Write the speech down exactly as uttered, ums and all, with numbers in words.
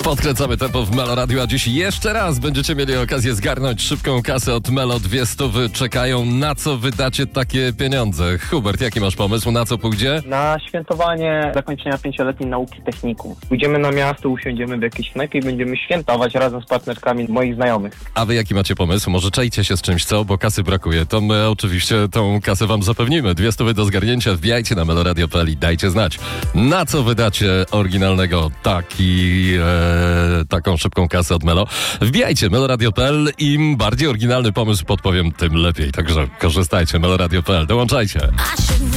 Podkręcamy tempo w Melo Radio, a dziś jeszcze raz będziecie mieli okazję zgarnąć szybką kasę od Melo. Dwie stówy czekają. Na co wydacie takie pieniądze? Hubert, jaki masz pomysł? Na co pójdzie? Na świętowanie zakończenia pięcioletniej nauki technikum. Pójdziemy na miasto, usiądziemy w jakiejś knajpie i będziemy świętować razem z partnerkami moich znajomych. A wy jaki macie pomysł? Może czajcie się z czymś, co? Bo kasy brakuje. To my oczywiście tą kasę wam zapewnimy. Dwie stówy do zgarnięcia. Wbijajcie na meloradio kropka p l i dajcie znać. Na co wydacie oryginalnego taki, e, taką szybką kasę od Melo? Wbijajcie meloradio kropka p l. Im bardziej oryginalny pomysł podpowiem, tym lepiej. Także korzystajcie. meloradio kropka p l. Dołączajcie.